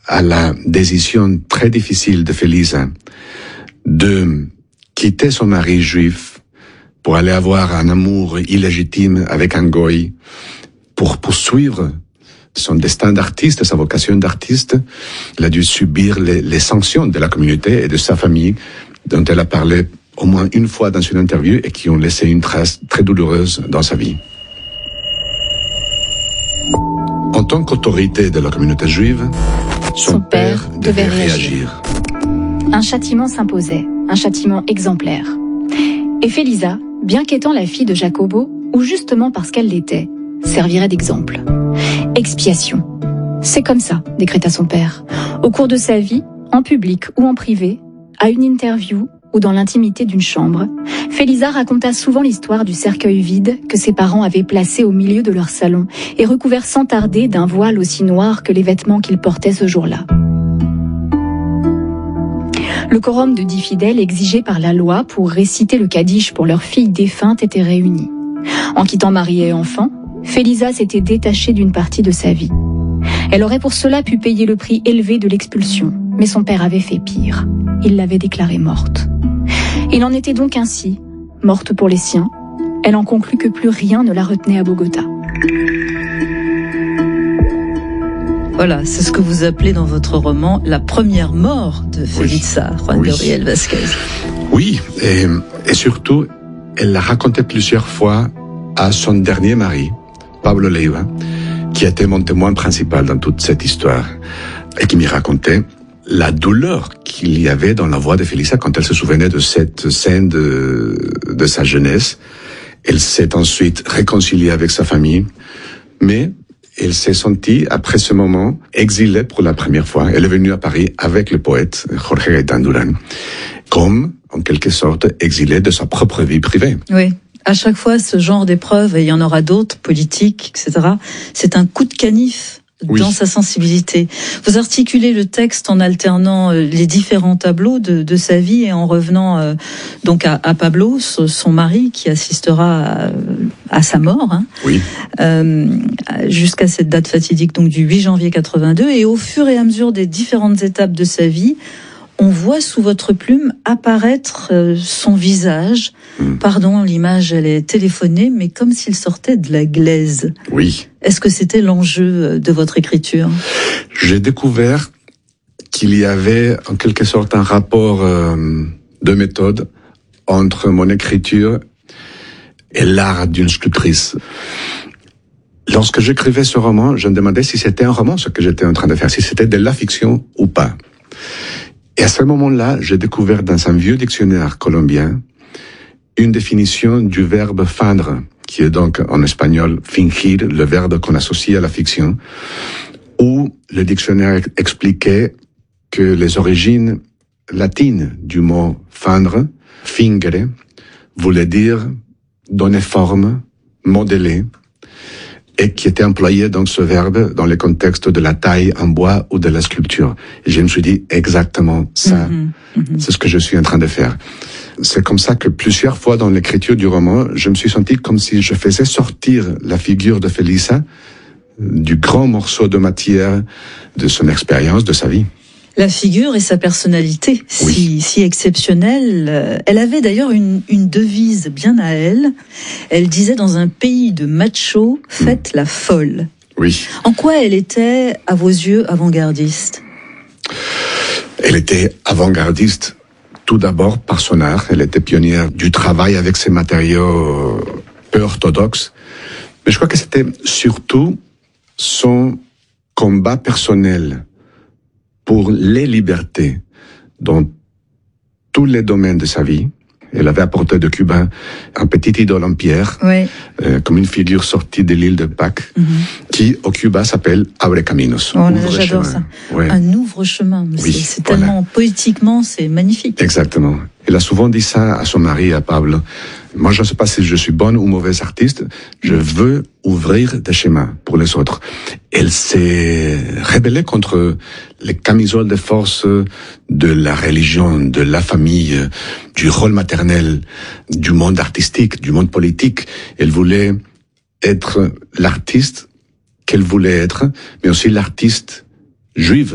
à la décision très difficile de Felisa de quitter son mari juif pour aller avoir un amour illégitime avec un goy, pour poursuivre son destin d'artiste, sa vocation d'artiste, elle a dû subir les sanctions de la communauté et de sa famille, dont elle a parlé au moins une fois dans une interview et qui ont laissé une trace très douloureuse dans sa vie. En tant qu'autorité de la communauté juive, son père devait réagir. Un châtiment s'imposait, un châtiment exemplaire. Et Felisa, bien qu'étant la fille de Jacobo, ou justement parce qu'elle l'était, servirait d'exemple. Expiation. C'est comme ça, décréta son père. Au cours de sa vie, en public ou en privé, à une interview ou dans l'intimité d'une chambre, Felisa raconta souvent l'histoire du cercueil vide que ses parents avaient placé au milieu de leur salon et recouvert sans tarder d'un voile aussi noir que les vêtements qu'ils portaient ce jour-là. Le quorum de 10 fidèles exigé par la loi pour réciter le Kaddish pour leur fille défunte était réuni. En quittant mari et enfant, Felisa s'était détachée d'une partie de sa vie. Elle aurait pour cela pu payer le prix élevé de l'expulsion, mais son père avait fait pire. Il l'avait déclarée morte. Il en était donc ainsi, morte pour les siens. Elle en conclut que plus rien ne la retenait à Bogota. Voilà, c'est ce que vous appelez dans votre roman la première mort de Felisa, Juan Gabriel Vázquez. Oui, et surtout, elle l'a raconté plusieurs fois à son dernier mari, Pablo Leiva, qui était mon témoin principal dans toute cette histoire, et qui m'y racontait la douleur qu'il y avait dans la voix de Felisa quand elle se souvenait de cette scène de sa jeunesse. Elle s'est ensuite réconciliée avec sa famille, mais elle s'est sentie, après ce moment, exilée pour la première fois. Elle est venue à Paris avec le poète Jorge Gaitán Durán, comme, en quelque sorte, exilée de sa propre vie privée. Oui. À chaque fois, ce genre d'épreuve, et il y en aura d'autres, politiques, etc., c'est un coup de canif dans sa sensibilité. Vous articulez le texte en alternant les différents tableaux de sa vie et en revenant donc à Pablo, son mari, qui assistera à sa mort, jusqu'à cette date fatidique donc du 8 janvier 82. Et au fur et à mesure des différentes étapes de sa vie, on voit sous votre plume apparaître son visage. Pardon, l'image, elle est téléphonée, mais comme s'il sortait de la glaise. Oui. Est-ce que c'était l'enjeu de votre écriture ? J'ai découvert qu'il y avait en quelque sorte un rapport de méthode entre mon écriture et l'art d'une sculptrice. Lorsque j'écrivais ce roman, je me demandais si c'était un roman, ce que j'étais en train de faire, si c'était de la fiction ou pas. Et à ce moment-là, j'ai découvert dans un vieux dictionnaire colombien une définition du verbe feindre, qui est donc en espagnol fingir, le verbe qu'on associe à la fiction, où le dictionnaire expliquait que les origines latines du mot feindre, fingere, voulait dire donner forme, modeler, et qui était employé donc ce verbe dans le contexte de la taille en bois ou de la sculpture. Et je me suis dit exactement ça, c'est ce que je suis en train de faire. C'est comme ça que plusieurs fois dans l'écriture du roman, je me suis senti comme si je faisais sortir la figure de Felisa du grand morceau de matière de son expérience, de sa vie. La figure et sa personnalité, si exceptionnelle. Elle avait d'ailleurs une devise bien à elle. Elle disait, dans un pays de machos, faites la folle. Oui. En quoi elle était, à vos yeux, avant-gardiste ? Elle était avant-gardiste, tout d'abord par son art. Elle était pionnière du travail avec ces matériaux peu orthodoxes. Mais je crois que c'était surtout son combat personnel pour les libertés dans tous les domaines de sa vie. Elle avait apporté de Cuba un petit idole en pierre, comme une figure sortie de l'île de Pâques, qui au Cuba s'appelle Abre Caminos. J'adore ça. Un ouvre-chemin. C'est tellement poétiquement, c'est magnifique. Exactement. Elle a souvent dit ça à son mari, à Pablo. Moi, je ne sais pas si je suis bonne ou mauvaise artiste. Je veux ouvrir des chemins pour les autres. Elle s'est rébellée contre les camisoles de force de la religion, de la famille, du rôle maternel, du monde artistique, du monde politique. Elle voulait être l'artiste qu'elle voulait être, mais aussi l'artiste juive